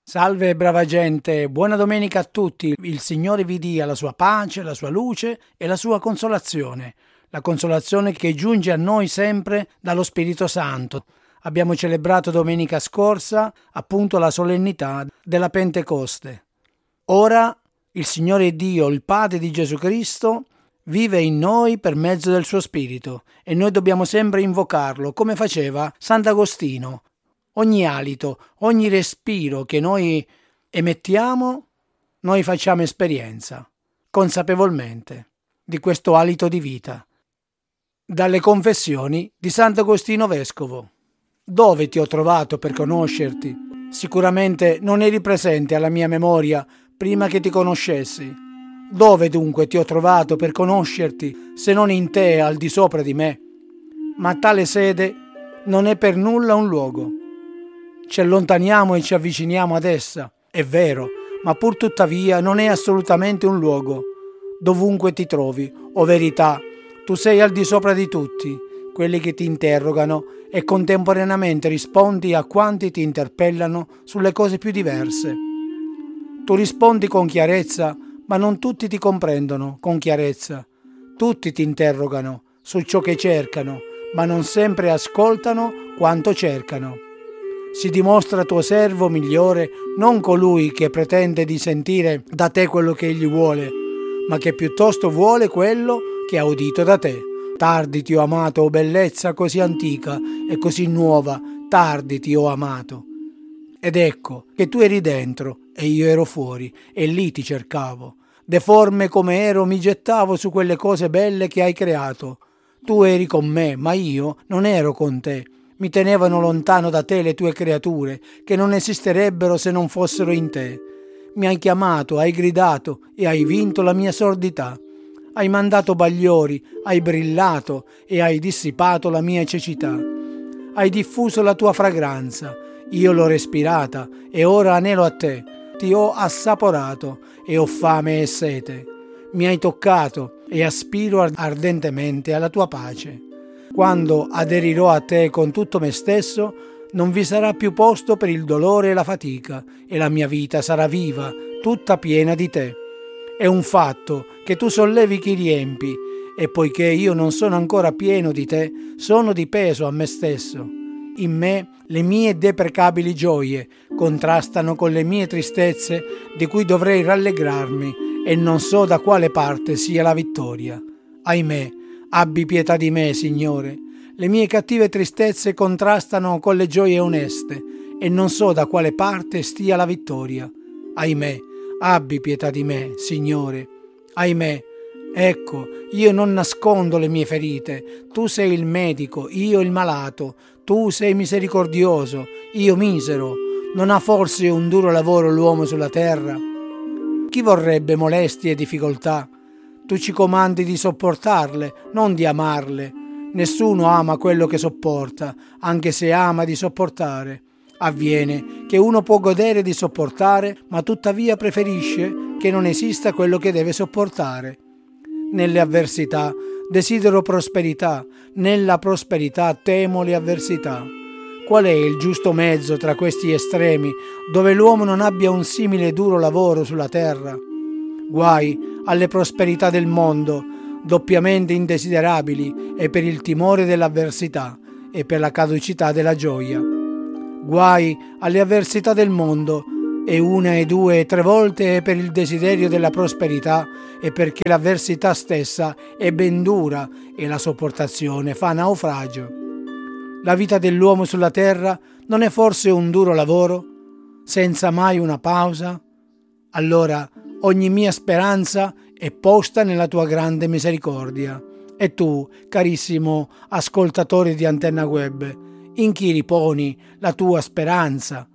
Salve brava gente, buona domenica a tutti. Il Signore vi dia la sua pace, la sua luce e la sua consolazione. La consolazione che giunge a noi sempre dallo Spirito Santo. Abbiamo celebrato domenica scorsa appunto la solennità della Pentecoste. Ora il Signore Dio, il Padre di Gesù Cristo, vive in noi per mezzo del suo Spirito e noi dobbiamo sempre invocarlo come faceva Sant'Agostino. Ogni alito, ogni respiro che noi emettiamo, noi facciamo esperienza, consapevolmente, di questo alito di vita. Dalle confessioni di Sant'Agostino Vescovo. Dove ti ho trovato per conoscerti? Sicuramente non eri presente alla mia memoria prima che ti conoscessi. Dove dunque ti ho trovato per conoscerti, se non in te al di sopra di me? Ma tale sede non è per nulla un luogo. Ci allontaniamo e ci avviciniamo ad essa, è vero, ma pur tuttavia non è assolutamente un luogo. Dovunque ti trovi, o verità, tu sei al di sopra di tutti, quelli che ti interrogano e contemporaneamente rispondi a quanti ti interpellano sulle cose più diverse. Tu rispondi con chiarezza, ma non tutti ti comprendono con chiarezza. Tutti ti interrogano su ciò che cercano, ma non sempre ascoltano quanto cercano. Si dimostra tuo servo migliore non colui che pretende di sentire da te quello che egli vuole, ma che piuttosto vuole quello che ha udito da te. Tardi ti ho amato, o bellezza così antica e così nuova, tardi ti ho amato. Ed ecco che tu eri dentro e io ero fuori, e lì ti cercavo. Deforme come ero mi gettavo su quelle cose belle che hai creato. Tu eri con me, ma io non ero con te. Mi tenevano lontano da te le tue creature, che non esisterebbero se non fossero in te. Mi hai chiamato, hai gridato e hai vinto la mia sordità. Hai mandato bagliori, hai brillato e hai dissipato la mia cecità. Hai diffuso la tua fragranza, io l'ho respirata e ora anelo a te. Ti ho assaporato e ho fame e sete. Mi hai toccato e aspiro ardentemente alla tua pace. Quando aderirò a te con tutto me stesso, non vi sarà più posto per il dolore e la fatica, e la mia vita sarà viva, tutta piena di te. È un fatto che tu sollevi chi riempi, e poiché io non sono ancora pieno di te, sono di peso a me stesso. In me le mie deprecabili gioie contrastano con le mie tristezze di cui dovrei rallegrarmi, e non so da quale parte sia la vittoria. Ahimè, abbi pietà di me, Signore. Le mie cattive tristezze contrastano con le gioie oneste e non so da quale parte stia la vittoria. Ahimè, abbi pietà di me, Signore. Ahimè, ecco, io non nascondo le mie ferite. Tu sei il medico, io il malato. Tu sei misericordioso, io misero. Non ha forse un duro lavoro l'uomo sulla terra? Chi vorrebbe molestie e difficoltà? Tu ci comandi di sopportarle, non di amarle. Nessuno ama quello che sopporta, anche se ama di sopportare. Avviene che uno può godere di sopportare, ma tuttavia preferisce che non esista quello che deve sopportare. Nelle avversità desidero prosperità, nella prosperità temo le avversità. Qual è il giusto mezzo tra questi estremi, dove l'uomo non abbia un simile duro lavoro sulla terra? Guai alle prosperità del mondo, doppiamente indesiderabili, e per il timore dell'avversità e per la caducità della gioia. Guai alle avversità del mondo, e una e due e tre volte per il desiderio della prosperità, e perché l'avversità stessa è ben dura e la sopportazione fa naufragio. La vita dell'uomo sulla terra non è forse un duro lavoro, senza mai una pausa? Allora ogni mia speranza è posta nella tua grande misericordia. E tu, carissimo ascoltatore di Antenna Web, in chi riponi la tua speranza?